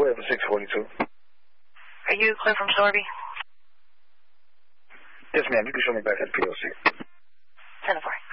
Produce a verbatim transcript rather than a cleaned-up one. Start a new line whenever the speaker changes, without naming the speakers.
clear for six forty-two.
Are you clear from Sorby?
Yes, ma'am. You can show me back at P O C.
ten four.